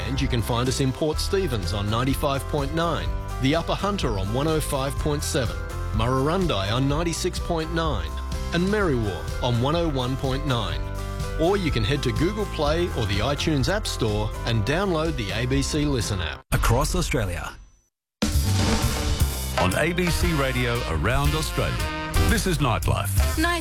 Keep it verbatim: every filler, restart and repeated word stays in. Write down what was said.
weekend, you can find us in Port Stephens on ninety-five point nine, the Upper Hunter on one oh five point seven, Murrurundi on ninety-six point nine, and Merriwa on one oh one point nine. Or you can head to Google Play or the iTunes App Store and download the A B C Listen app. Across Australia. On A B C Radio around Australia. This is Nightlife. Night